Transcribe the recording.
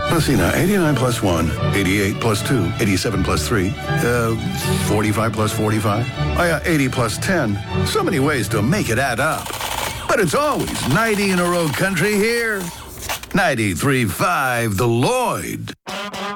Let's see now. 89 plus 1, 88 plus 2, 87 plus 3, 45 plus 45. Oh, yeah, 80 plus 10. So many ways to make it add up. But it's always 90 in a row country here. 93.5 The Lloyd.